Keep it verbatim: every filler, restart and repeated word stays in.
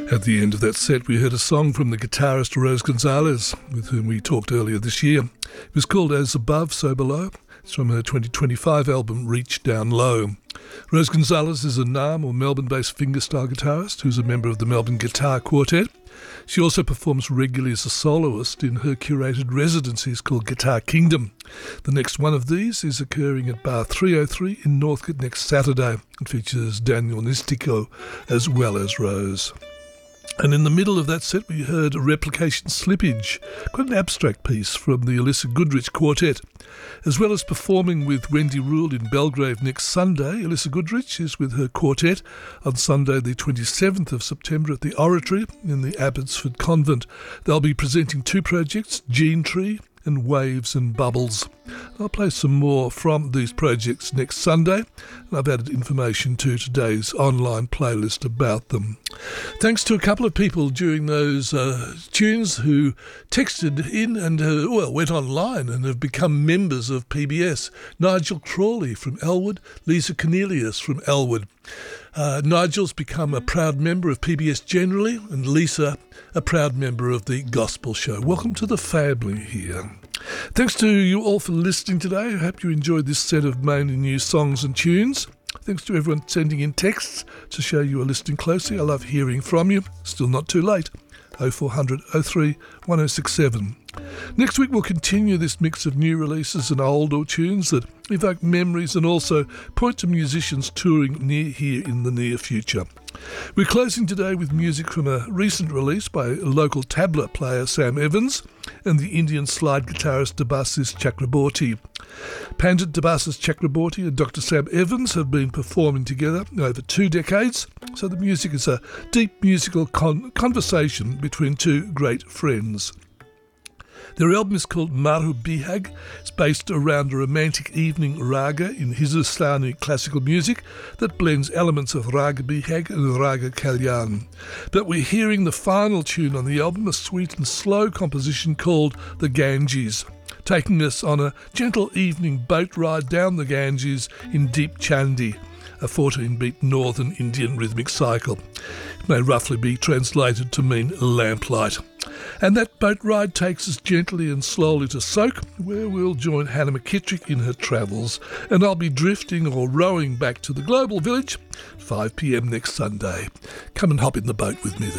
At the end of that set, we heard a song from the guitarist Rose Gonzalez, with whom we talked earlier this year. It was called As Above, So Below. It's from her twenty twenty-five album Reach Down Low. Rose Gonzalez is a Naarm or Melbourne-based fingerstyle guitarist who's a member of the Melbourne Guitar Quartet. She also performs regularly as a soloist in her curated residencies called Guitar Kingdom. The next one of these is occurring at Bar three oh three in Northcote next Saturday. It features Daniel Nistico as well as Rose. And in the middle of that set, we heard Replication Slippage, quite an abstract piece from the Alyssa Goodrich Quartet. As well as performing with Wendy Rule in Belgrave next Sunday, Alyssa Goodrich is with her quartet on Sunday the twenty-seventh of September at the Oratory in the Abbotsford Convent. They'll be presenting two projects, Gene Tree and Waves and Bubbles. I'll play some more from these projects next Sunday, and I've added information to today's online playlist about them. Thanks to a couple of people during those uh, tunes who texted in and uh, well went online and have become members of P B S. Nigel Crawley from Elwood, Lisa Cornelius from Elwood. Uh, Nigel's become a proud member of P B S generally, and Lisa a proud member of the Gospel Show. Welcome to the family here. Thanks to you all for listening today. I hope you enjoyed this set of mainly new songs and tunes. Thanks to everyone sending in texts to show you are listening closely. I love hearing from you. Still not too late. oh four hundred, oh three, one oh six seven. Next week we'll continue this mix of new releases and older tunes that evoke memories and also point to musicians touring near here in the near future. We're closing today with music from a recent release by local tabla player Sam Evans and the Indian slide guitarist Debasis Chakraborty. Pandit Debasis Chakraborty and Doctor Sam Evans have been performing together over two decades, so the music is a deep musical con- conversation between two great friends. Their album is called Maru Bihag. It's based around a romantic evening raga in Hindustani classical music that blends elements of Raga Bihag and Raga Kalyan. But we're hearing the final tune on the album, a sweet and slow composition called The Ganges, taking us on a gentle evening boat ride down the Ganges in Deep Chandi, a fourteen-beat northern Indian rhythmic cycle. It may roughly be translated to mean lamplight. And that boat ride takes us gently and slowly to Soak, where we'll join Hannah McKittrick in her travels, and I'll be drifting or rowing back to the Global Village at five p.m. next Sunday. Come and hop in the boat with me then.